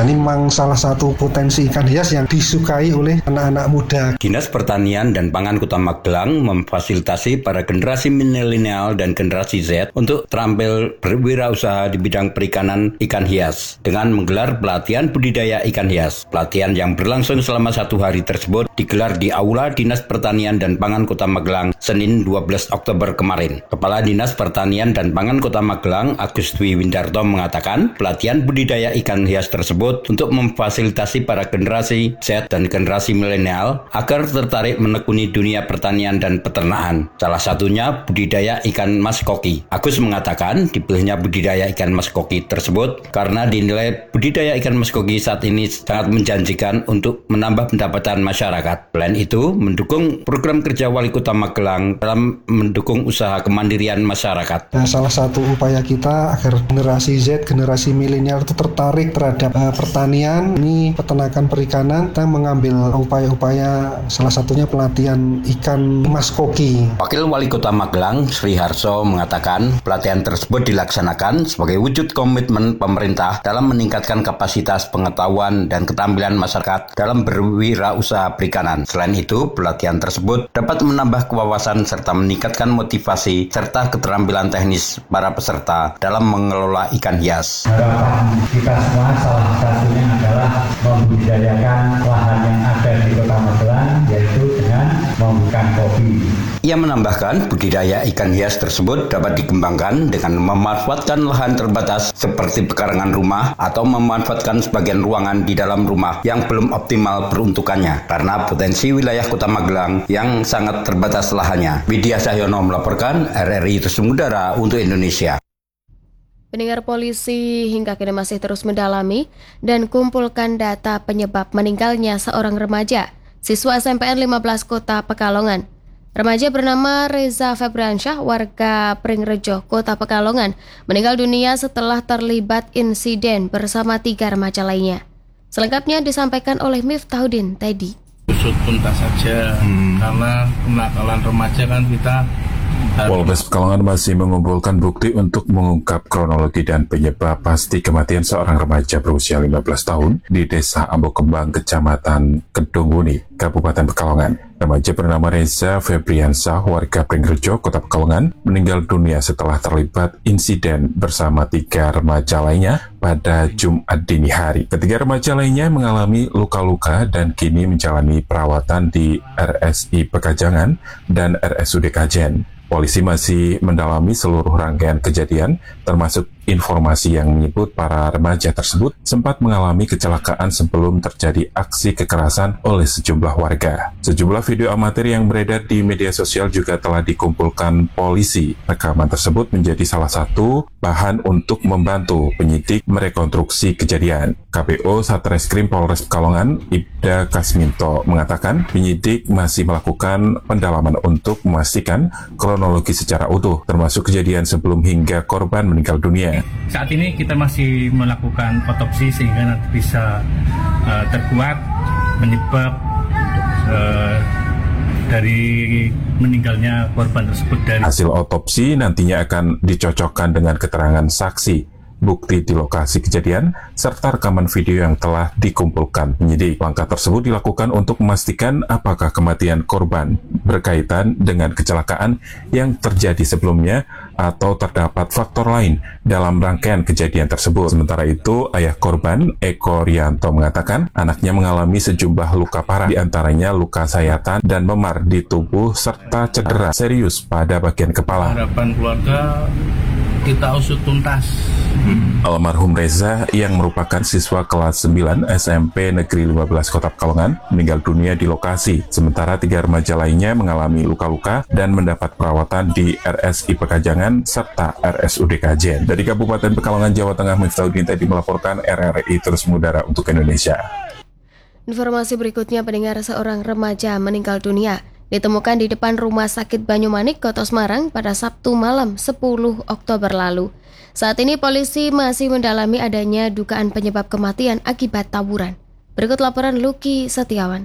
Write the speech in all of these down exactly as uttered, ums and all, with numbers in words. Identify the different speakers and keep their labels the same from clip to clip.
Speaker 1: Ini memang salah satu potensi ikan hias yang disukai oleh anak-anak muda.
Speaker 2: Dinas Pertanian dan Pangan Kota Magelang memfasilitasi para generasi milenial dan generasi Z untuk terampil berwirausaha di bidang perikanan ikan hias dengan menggelar pelatihan budidaya ikan hias. Pelatihan yang berlangsung selama satu hari tersebut digelar di Aula Dinas Pertanian dan Pangan Kota Magelang Senin dua belas Oktober kemarin. Kepala Dinas Pertanian dan Pangan Kota Magelang Agus Dwi Windarto mengatakan pelatihan budidaya ikan hias tersebut untuk memfasilitasi para generasi Z dan generasi milenial agar tertarik menekuni dunia pertanian dan peternakan. Salah satunya budidaya ikan mas koki. Agus mengatakan dipilihnya budidaya ikan mas koki tersebut karena dinilai budidaya ikan mas koki saat ini sangat menjanjikan untuk menambah pendapatan masyarakat. Selain itu, mendukung program kerja Wali Kota Magelang dalam mendukung usaha kemandirian masyarakat.
Speaker 1: Nah, salah satu upaya kita agar generasi Z, generasi milenial itu tertarik terhadap uh, pertanian, ini peternakan perikanan, kita mengambil upaya-upaya salah satunya pelatihan ikan mas koki.
Speaker 2: Wakil Wali Kota Magelang Sri Harso mengatakan pelatihan tersebut dilaksanakan sebagai wujud komitmen pemerintah dalam meningkatkan kapasitas pengetahuan dan keterampilan masyarakat dalam berwirausaha perikanan. Selain itu, pelatihan tersebut dapat menambah kewawasan serta meningkatkan motivasi serta keterampilan teknis para peserta dalam mengelola ikan hias.
Speaker 3: Harapan kita semua salah satunya adalah membudidayakan lahan yang ada di Kota Magelang, yaitu dengan membuka kopi.
Speaker 2: Ia menambahkan budidaya ikan hias tersebut dapat dikembangkan dengan memanfaatkan lahan terbatas seperti pekarangan rumah atau memanfaatkan sebagian ruangan di dalam rumah yang belum optimal peruntukannya karena potensi wilayah Kota Magelang yang sangat terbatas lahannya. Widya Cahyono melaporkan R R I Terus Mengudara untuk Indonesia.
Speaker 4: Pendengar, polisi hingga kini masih terus mendalami dan kumpulkan data penyebab meninggalnya seorang remaja, siswa S M P N lima belas Kota Pekalongan. Remaja bernama Reza Febriansyah, warga Pringrejo, Kota Pekalongan, meninggal dunia setelah terlibat insiden bersama tiga remaja lainnya. Selengkapnya disampaikan oleh Miftahudin Teddy.
Speaker 5: Usut tuntas saja, hmm. karena kenakalan remaja kan kita
Speaker 6: Polres Pekalongan masih mengumpulkan bukti untuk mengungkap kronologi dan penyebab pasti kematian seorang remaja berusia lima belas tahun di Desa Ambokembang, Kecamatan Kedunguni, Kabupaten Pekalongan. Remaja bernama Reza Febriansyah, warga Pringrejo, Kota Pekalongan, meninggal dunia setelah terlibat insiden bersama tiga remaja lainnya pada Jumat dini hari. Ketiga remaja lainnya mengalami luka-luka dan kini menjalani perawatan di R S I Pekajangan dan R S U D Kajen. Polisi masih mendalami seluruh rangkaian kejadian, termasuk informasi yang menyebut para remaja tersebut sempat mengalami kecelakaan sebelum terjadi aksi kekerasan oleh sejumlah warga. Sejumlah video amatir yang beredar di media sosial juga telah dikumpulkan polisi. Rekaman tersebut menjadi salah satu bahan untuk membantu penyidik merekonstruksi kejadian. K P O Satreskrim Polres Pekalongan, Ibda Kasminto, mengatakan penyidik masih melakukan pendalaman untuk memastikan kronologi secara utuh, termasuk kejadian sebelum hingga korban meninggal dunia.
Speaker 5: Saat ini kita masih melakukan otopsi sehingga nanti bisa uh, terkuat penyebab uh, dari meninggalnya korban tersebut. Dari
Speaker 6: hasil otopsi nantinya akan dicocokkan dengan keterangan saksi, bukti di lokasi kejadian, serta rekaman video yang telah dikumpulkan penyidik. Langkah tersebut dilakukan untuk memastikan apakah kematian korban berkaitan dengan kecelakaan yang terjadi sebelumnya atau terdapat faktor lain dalam rangkaian kejadian tersebut. Sementara itu, ayah korban, Eko Rianto, mengatakan anaknya mengalami sejumlah luka parah, diantaranya luka sayatan dan memar di tubuh serta cedera serius pada bagian kepala.
Speaker 5: Harapan keluarga kita usut tuntas.
Speaker 6: Hmm. Almarhum Reza yang merupakan siswa kelas sembilan S M P Negeri lima belas Kota Pekalongan meninggal dunia di lokasi, sementara tiga remaja lainnya mengalami luka-luka dan mendapat perawatan di R S I Pekajangan serta R S U D Kajen. Dari Kabupaten Pekalongan, Jawa Tengah, Miftahudin Teddy melaporkan R R I Terus Mengudara untuk Indonesia.
Speaker 4: Informasi berikutnya, pendengar, seorang remaja meninggal dunia ditemukan di depan Rumah Sakit Banyumanik, Kota Semarang pada Sabtu malam sepuluh Oktober lalu. Saat ini polisi masih mendalami adanya dugaan penyebab kematian akibat taburan. Berikut laporan Lucky Setiawan.
Speaker 1: H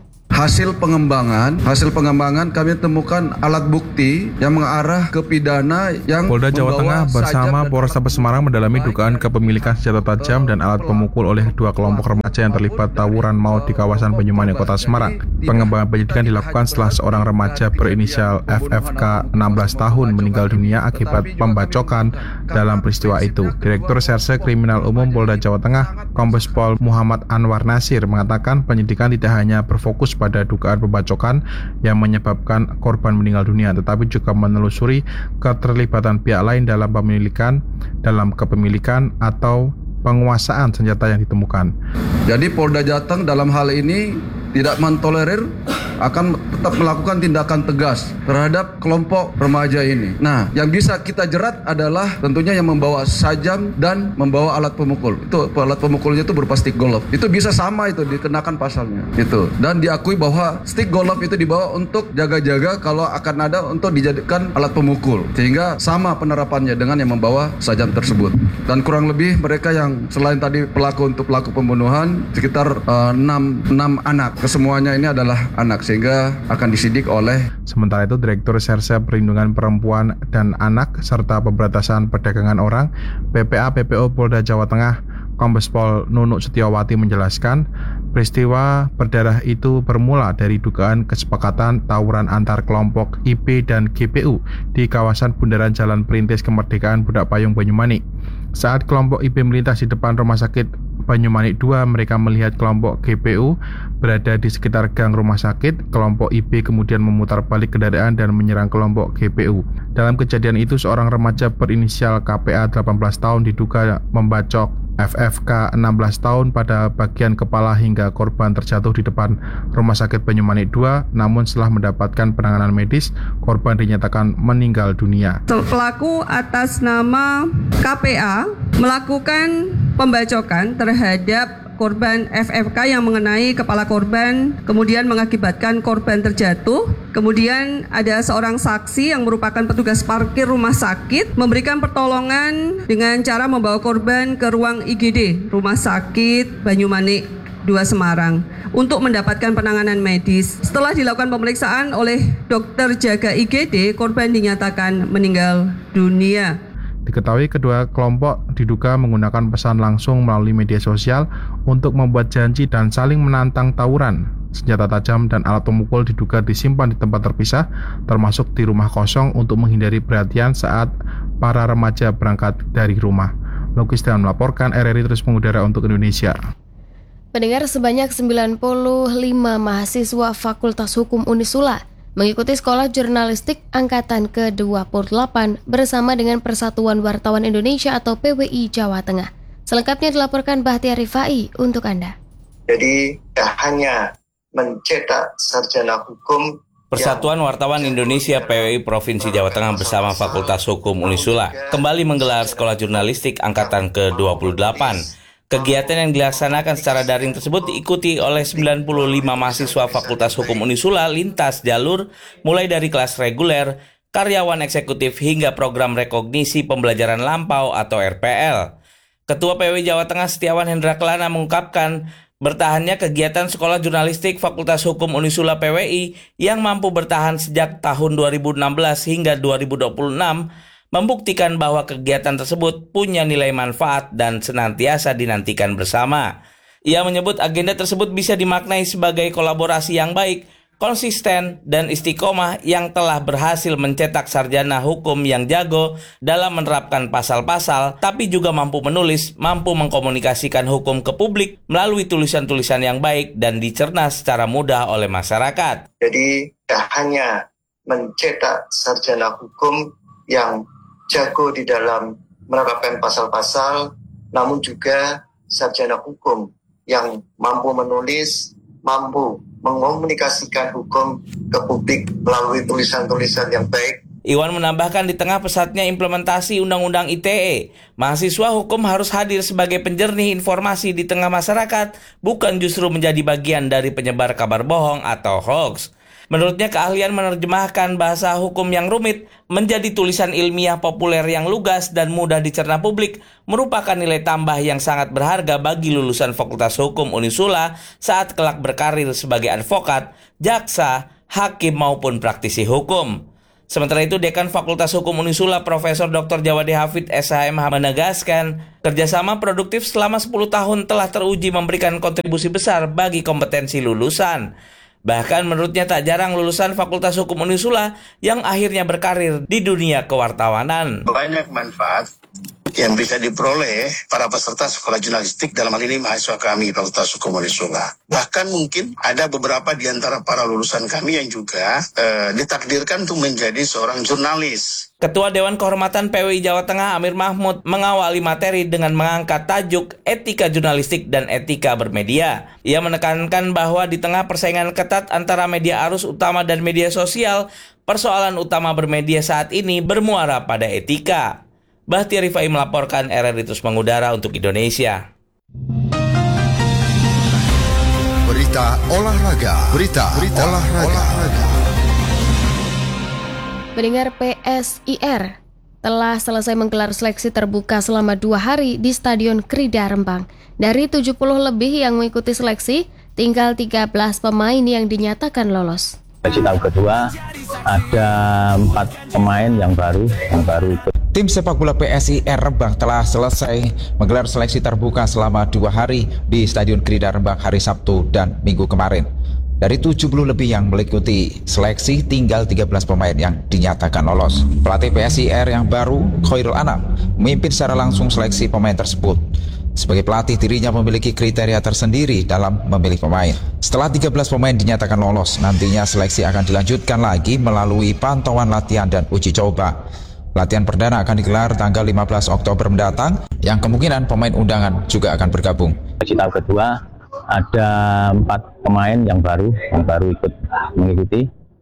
Speaker 7: hasil pengembangan, hasil pengembangan kami temukan alat bukti yang mengarah ke pidana yang
Speaker 8: Polda Jawa Tengah bersama Polrestabes Semarang mendalami dugaan kepemilikan senjata tajam dan alat pemukul oleh dua kelompok remaja yang terlibat tawuran maut di kawasan Banyumanik, Kota Semarang. Pengembangan penyidikan dilakukan setelah seorang remaja berinisial F F K enam belas tahun meninggal dunia akibat pembacokan dalam peristiwa itu. Direktur Serse Kriminal Umum Polda Jawa Tengah, Kombes Pol Muhammad Anwar Nasir, mengatakan penyidikan tidak hanya berfokus pada dugaan pembacokan yang menyebabkan korban meninggal dunia, tetapi juga menelusuri keterlibatan pihak lain dalam pemilikan, dalam kepemilikan atau penguasaan senjata yang ditemukan.
Speaker 7: Jadi Polda Jateng dalam hal ini tidak mentolerir, akan tetap melakukan tindakan tegas terhadap kelompok remaja ini. Nah, yang bisa kita jerat adalah tentunya yang membawa sajam dan membawa alat pemukul. Itu alat pemukulnya itu berupa stick golf. Itu bisa sama itu dikenakan pasalnya. Itu. Dan diakui bahwa stick golf itu dibawa untuk jaga-jaga kalau akan ada untuk dijadikan alat pemukul. Sehingga sama penerapannya dengan yang membawa sajam tersebut. Dan kurang lebih mereka yang selain tadi pelaku untuk pelaku pembunuhan sekitar uh, enam anak. Kesemuanya ini adalah anak, sehingga akan disidik oleh.
Speaker 8: Sementara itu, Direktur Serse Perlindungan Perempuan dan Anak serta Pemberantasan Perdagangan Orang P P A P P O Polda Jawa Tengah, Kombes Pol Nunuk Setiawati menjelaskan, peristiwa berdarah itu bermula dari dugaan kesepakatan tawuran antar kelompok I P dan G P U di kawasan bundaran Jalan Perintis Kemerdekaan Budak Payung Banyumanik. Saat kelompok I P melintas di depan Rumah Sakit Banyumanik dua, mereka melihat kelompok G P U berada di sekitar gang rumah sakit. Kelompok I P kemudian memutar balik kendaraan dan menyerang kelompok G P U. Dalam kejadian itu, seorang remaja berinisial K P A delapan belas tahun diduga membacok F F K enam belas tahun pada bagian kepala hingga korban terjatuh di depan Rumah Sakit Banyumanik dua. Namun setelah mendapatkan penanganan medis, korban dinyatakan meninggal dunia.
Speaker 9: Pelaku atas nama K P A melakukan pembacokan terhadap korban F F K yang mengenai kepala korban, kemudian mengakibatkan korban terjatuh. Kemudian ada seorang saksi yang merupakan petugas parkir rumah sakit memberikan pertolongan dengan cara membawa korban ke ruang I G D Rumah Sakit Banyumanik dua Semarang untuk mendapatkan penanganan medis. Setelah dilakukan pemeriksaan oleh dokter jaga I G D, korban dinyatakan meninggal dunia.
Speaker 8: Diketahui kedua kelompok diduga menggunakan pesan langsung melalui media sosial untuk membuat janji dan saling menantang tawuran. Senjata tajam dan alat pemukul diduga disimpan di tempat terpisah, termasuk di rumah kosong untuk menghindari perhatian saat para remaja berangkat dari rumah. Lukis dan melaporkan, R R I terus mengudara untuk Indonesia.
Speaker 4: Pendengar, sebanyak sembilan puluh lima mahasiswa Fakultas Hukum Unisula mengikuti Sekolah Jurnalistik Angkatan ke dua puluh delapan bersama dengan Persatuan Wartawan Indonesia atau P W I Jawa Tengah. Selengkapnya dilaporkan Bahtiar Rifai untuk Anda.
Speaker 10: Jadi tak hanya mencetak sarjana hukum.
Speaker 11: Persatuan Wartawan Indonesia P W I Provinsi Jawa Tengah bersama Fakultas Hukum Unisula kembali menggelar Sekolah Jurnalistik Angkatan ke dua puluh delapan. Kegiatan yang dilaksanakan secara daring tersebut diikuti oleh sembilan puluh lima mahasiswa Fakultas Hukum Unisula lintas jalur, mulai dari kelas reguler, karyawan eksekutif, hingga program rekognisi pembelajaran lampau atau R P L. Ketua P W I Jawa Tengah Setiawan Hendra Kelana mengungkapkan, bertahannya kegiatan Sekolah Jurnalistik Fakultas Hukum Unisula P W I yang mampu bertahan sejak tahun dua ribu enam belas hingga dua ribu dua puluh enam membuktikan bahwa kegiatan tersebut punya nilai manfaat dan senantiasa dinantikan bersama. Ia menyebut agenda tersebut bisa dimaknai sebagai kolaborasi yang baik, konsisten, dan istiqomah yang telah berhasil mencetak sarjana hukum yang jago dalam menerapkan pasal-pasal, tapi juga mampu menulis, mampu mengkomunikasikan hukum ke publik melalui tulisan-tulisan yang baik dan dicerna secara mudah oleh masyarakat.
Speaker 10: Jadi tak hanya mencetak sarjana hukum yang jago di dalam menerapkan pasal-pasal, namun juga sarjana hukum yang mampu menulis, mampu mengomunikasikan hukum ke publik melalui tulisan-tulisan yang baik.
Speaker 11: Iwan menambahkan, di tengah pesatnya implementasi Undang-Undang I T E, mahasiswa hukum harus hadir sebagai penjernih informasi di tengah masyarakat, bukan justru menjadi bagian dari penyebar kabar bohong atau hoax. Menurutnya keahlian menerjemahkan bahasa hukum yang rumit menjadi tulisan ilmiah populer yang lugas dan mudah dicerna publik merupakan nilai tambah yang sangat berharga bagi lulusan Fakultas Hukum Unisula saat kelak berkarir sebagai advokat, jaksa, hakim maupun praktisi hukum. Sementara itu, Dekan Fakultas Hukum Unisula Profesor Doktor Jawadi Hafid S H M H menegaskan, kerjasama produktif selama sepuluh tahun telah teruji memberikan kontribusi besar bagi kompetensi lulusan. Bahkan menurutnya tak jarang lulusan Fakultas Hukum Unisula yang akhirnya berkarir di dunia kewartawanan.
Speaker 12: Banyak manfaat yang bisa diperoleh para peserta sekolah jurnalistik, dalam hal ini mahasiswa kami Fakultas Hukum Unisula. Bahkan mungkin ada beberapa di antara para lulusan kami yang juga eh, ditakdirkan untuk menjadi seorang jurnalis.
Speaker 11: Ketua Dewan Kehormatan P W I Jawa Tengah Amir Mahmud mengawali materi dengan mengangkat tajuk etika jurnalistik dan etika bermedia. Ia menekankan bahwa di tengah persaingan ketat antara media arus utama dan media sosial, persoalan utama bermedia saat ini bermuara pada etika. Bahtiar Rifai melaporkan, R R I Terus Mengudara untuk Indonesia.
Speaker 13: Berita olahraga, berita, berita olahraga. olahraga.
Speaker 4: Pendengar, P S I R telah selesai menggelar seleksi terbuka selama dua hari di Stadion Krida Rembang. Dari tujuh puluh lebih yang mengikuti seleksi, tinggal tiga belas pemain yang dinyatakan lolos.
Speaker 14: Seleksi tahap kedua ada empat pemain yang baru yang baru ikut.
Speaker 15: Tim sepak bola P S I R Rembang telah selesai menggelar seleksi terbuka selama dua hari di Stadion Krida Rembang hari Sabtu dan Minggu kemarin. Dari tujuh puluh lebih yang mengikuti seleksi, tinggal tiga belas pemain yang dinyatakan lolos. Pelatih P S I R yang baru, Khairul Anam, memimpin secara langsung seleksi pemain tersebut. Sebagai pelatih, dirinya memiliki kriteria tersendiri dalam memilih pemain. Setelah tiga belas pemain dinyatakan lolos, nantinya seleksi akan dilanjutkan lagi melalui pantauan latihan dan uji coba. Latihan perdana akan digelar tanggal lima belas Oktober mendatang, yang kemungkinan pemain undangan juga akan bergabung.
Speaker 14: Seleksi tahap kedua ada empat pemain yang baru yang baru ikut mengikuti.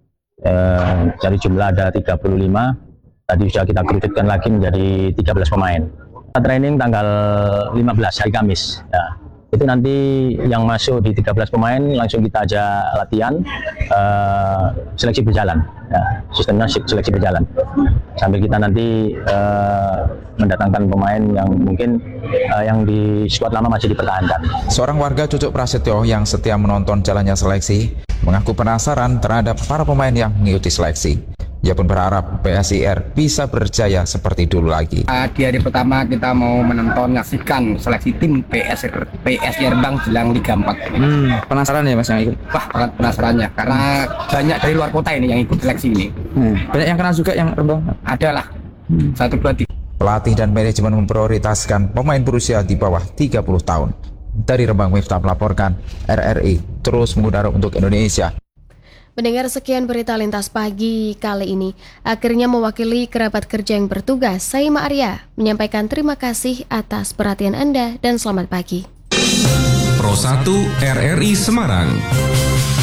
Speaker 14: E, dari jumlah ada tiga puluh lima, tadi sudah kita kerucutkan lagi menjadi tiga belas pemain. Kita training tanggal lima belas hari Kamis. Ya, itu nanti yang masuk di tiga belas pemain langsung kita ajak latihan, e, seleksi berjalan. Ya, sistemnya seleksi berjalan sambil kita nanti uh, mendatangkan pemain yang mungkin uh, yang di skuad lama masih dipertahankan.
Speaker 15: Seorang warga Cucuk Prasetyo yang setia menonton jalannya seleksi mengaku penasaran terhadap para pemain yang mengikuti seleksi. Ia pun berharap P S I R bisa berjaya seperti dulu lagi.
Speaker 16: Di hari pertama kita mau menonton, menyaksikan seleksi tim P S I R, P S I R Rembang jelang Liga empat.
Speaker 17: Hmm, penasaran ya Mas yang ikut?
Speaker 16: Wah, sangat penasarannya karena banyak dari luar kota ini yang ikut seleksi ini.
Speaker 17: Hmm. Banyak yang kenal juga yang Rembang?
Speaker 16: Ada lah, hmm. satu dua tiga.
Speaker 15: Pelatih dan manajemen memprioritaskan pemain berusia di bawah tiga puluh tahun. Dari Rembang, Miftah melaporkan, R R I Terus Mengudara untuk Indonesia.
Speaker 4: Mendengar sekian berita lintas pagi kali ini, akhirnya mewakili kerabat kerja yang bertugas, saya Ma Arya menyampaikan terima kasih atas perhatian Anda dan selamat pagi.
Speaker 18: Pro satu R R I Semarang.